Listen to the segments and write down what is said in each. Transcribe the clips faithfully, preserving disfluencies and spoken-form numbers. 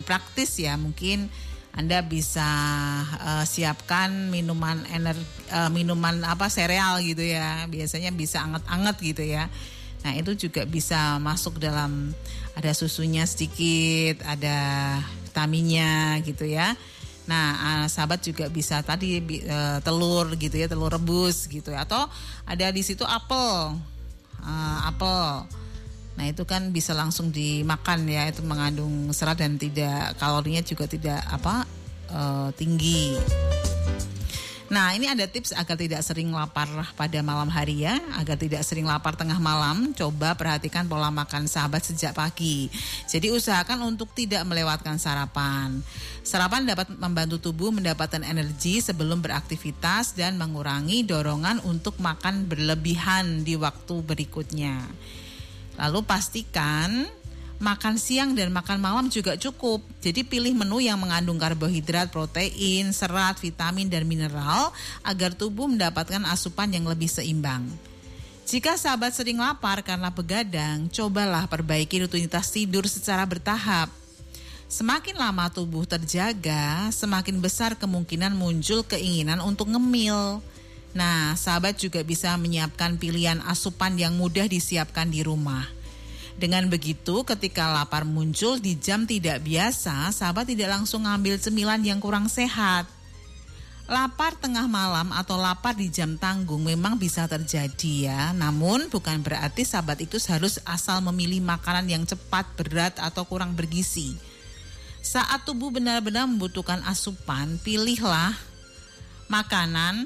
praktis ya, mungkin Anda bisa uh, siapkan minuman energi, uh, minuman apa sereal gitu ya. Biasanya bisa anget-anget gitu ya. Nah, itu juga bisa masuk dalam, ada susunya sedikit, ada vitaminnya gitu ya. Nah, uh, sahabat juga bisa tadi uh, telur gitu ya, telur rebus gitu ya. Atau ada di situ apel, uh, apel. Nah, itu kan bisa langsung dimakan ya, itu mengandung serat dan tidak, kalorinya juga tidak apa uh, tinggi. Nah, ini ada tips agar tidak sering lapar pada malam hari ya, agar tidak sering lapar tengah malam. Coba perhatikan pola makan sahabat sejak pagi. Jadi usahakan untuk tidak melewatkan sarapan. Sarapan dapat membantu tubuh mendapatkan energi sebelum beraktivitas dan mengurangi dorongan untuk makan berlebihan di waktu berikutnya. Lalu pastikan makan siang dan makan malam juga cukup. Jadi pilih menu yang mengandung karbohidrat, protein, serat, vitamin, dan mineral agar tubuh mendapatkan asupan yang lebih seimbang. Jika sahabat sering lapar karena begadang, cobalah perbaiki rutinitas tidur secara bertahap. Semakin lama tubuh terjaga, semakin besar kemungkinan muncul keinginan untuk ngemil. Nah, sahabat juga bisa menyiapkan pilihan asupan yang mudah disiapkan di rumah. Dengan begitu, ketika lapar muncul di jam tidak biasa, sahabat tidak langsung ngambil cemilan yang kurang sehat. Lapar tengah malam atau lapar di jam tanggung memang bisa terjadi ya. Namun bukan berarti sahabat itu harus asal memilih makanan yang cepat, berat, atau kurang bergizi. Saat tubuh benar-benar membutuhkan asupan, pilihlah makanan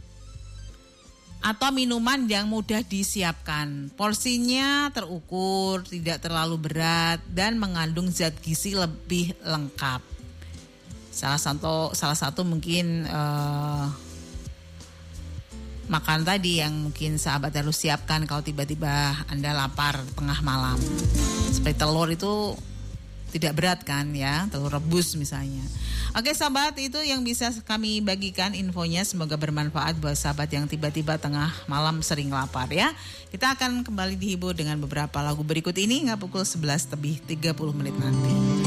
atau minuman yang mudah disiapkan. Porsinya terukur, tidak terlalu berat, dan mengandung zat gizi lebih lengkap. Salah satu salah satu mungkin uh, makan tadi yang mungkin sahabat harus siapkan kalau tiba-tiba Anda lapar tengah malam. Seperti telur itu tidak berat kan ya, telur rebus misalnya. Oke sahabat, itu yang bisa kami bagikan infonya, semoga bermanfaat buat sahabat yang tiba-tiba tengah malam sering lapar ya. Kita akan kembali dihibur dengan beberapa lagu berikut ini hingga pukul sebelas lebih tiga puluh menit nanti.